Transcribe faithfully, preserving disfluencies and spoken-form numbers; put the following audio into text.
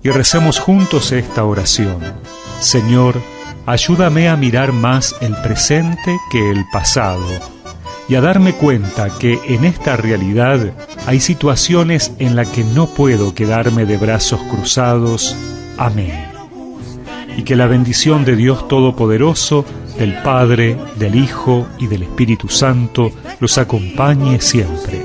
y recemos juntos esta oración. Señor, ayúdame a mirar más el presente que el pasado y a darme cuenta que en esta realidad hay situaciones en las que no puedo quedarme de brazos cruzados. Amén. Y que la bendición de Dios Todopoderoso, del Padre, del Hijo y del Espíritu Santo los acompañe siempre.